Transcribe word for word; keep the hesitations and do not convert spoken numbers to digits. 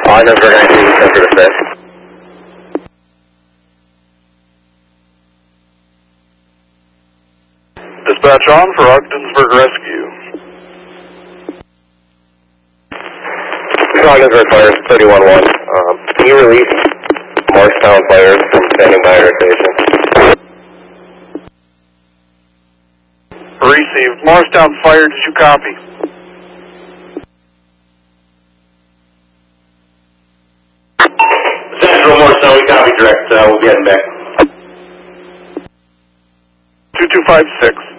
Ogdensburg nineteen, center to fifth. Dispatch on for Ogdensburg Rescue. Ogdensburg Fires, thirty-one one. Um, can you release Morristown Fires from standing by our station? Received. Morristown Fire, did you copy? Central Morristown, we copy direct. Uh, we'll be heading back. two two five six.